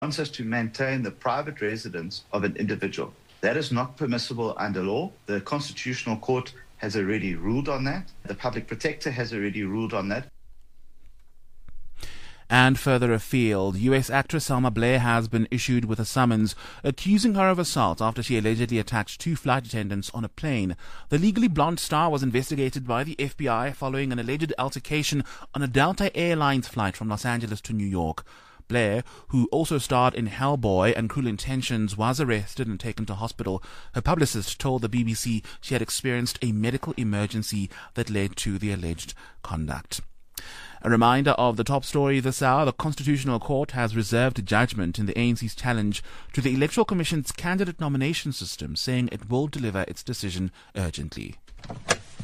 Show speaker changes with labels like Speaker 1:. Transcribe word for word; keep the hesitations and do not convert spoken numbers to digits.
Speaker 1: wants us to maintain the private residence of an individual. That is not permissible under law. The Constitutional Court has already ruled on that. The Public Protector has already ruled on that.
Speaker 2: And further afield, U S actress Selma Blair has been issued with a summons accusing her of assault after she allegedly attacked two flight attendants on a plane. The Legally Blonde star was investigated by the F B I following an alleged altercation on a Delta Airlines flight from Los Angeles to New York. Blair, who also starred in Hellboy and Cruel Intentions, was arrested and taken to hospital. Her publicist told the B B C she had experienced a medical emergency that led to the alleged conduct. A reminder of the top story this hour: the Constitutional Court has reserved judgment in the A N C's challenge to the Electoral Commission's candidate nomination system, saying it will deliver its decision urgently.